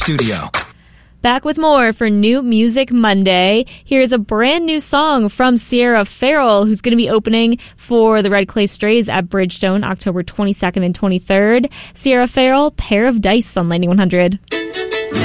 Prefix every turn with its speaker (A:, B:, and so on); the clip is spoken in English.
A: Studio.
B: Back with more for New Music Monday. Here's a brand new song from Sierra Farrell, who's going to be opening for the Red Clay Strays at Bridgestone October 22nd and 23rd. Sierra Farrell, Pair of Dice on Lightning 100.